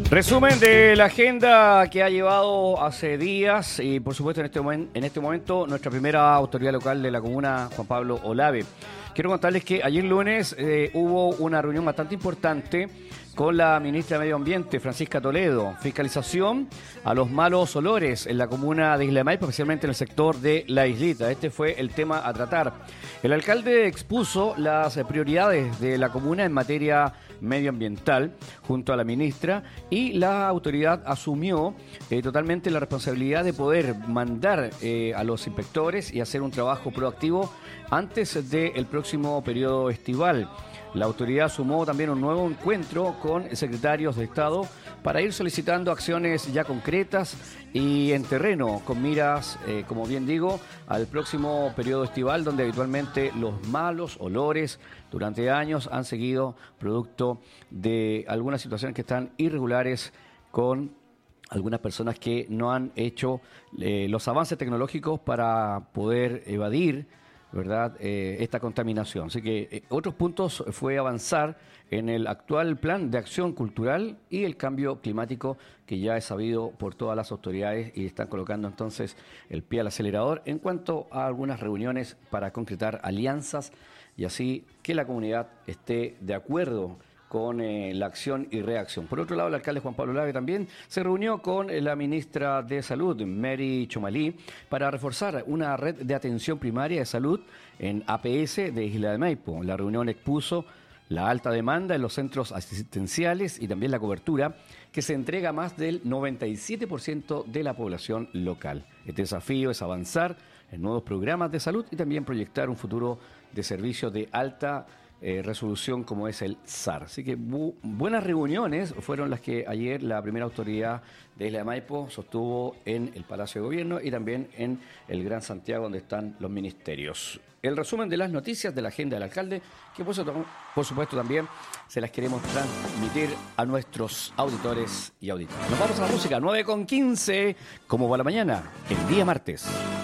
Resumen de la agenda que ha llevado hace días y por supuesto en este momento nuestra primera autoridad local de la comuna, Juan Pablo Olave. Quiero contarles que ayer lunes hubo una reunión bastante importante con la ministra de Medio Ambiente, Francisca Toledo. Fiscalización a los malos olores en la comuna de Isla de Maipo, especialmente en el sector de La Islita. Este fue el tema a tratar. El alcalde expuso las prioridades de la comuna en materia medioambiental junto a la ministra y la autoridad asumió totalmente la responsabilidad de poder mandar a los inspectores y hacer un trabajo proactivo antes del próximo periodo estival. La autoridad sumó también un nuevo encuentro con secretarios de Estado para ir solicitando acciones ya concretas y en terreno, con miras, como bien digo, al próximo periodo estival, donde habitualmente los malos olores durante años han seguido producto de algunas situaciones que están irregulares con algunas personas que no han hecho los avances tecnológicos para poder evadir, ¿verdad?, esta contaminación. Así que otros puntos fue avanzar en el actual plan de acción cultural y el cambio climático, que ya es sabido por todas las autoridades y están colocando entonces el pie al acelerador en cuanto a algunas reuniones para concretar alianzas y así que la comunidad esté de acuerdo con la acción y reacción. Por otro lado, el alcalde Juan Pablo Olave también se reunió con la ministra de Salud, Mary Chomalí, para reforzar una red de atención primaria de salud en APS de Isla de Maipo. La reunión expuso la alta demanda en los centros asistenciales y también la cobertura que se entrega a más del 97% de la población local. Este desafío es avanzar en nuevos programas de salud y también proyectar un futuro de servicio de alta resolución como es el SAR. Así que buenas reuniones fueron las que ayer la primera autoridad de Isla de Maipo sostuvo en el Palacio de Gobierno y también en el Gran Santiago, donde están los ministerios. El resumen de las noticias de la agenda del alcalde, que por supuesto también se las queremos transmitir a nuestros auditores y auditoras. Nos vamos a la música, 9:15, como va la mañana, el día martes.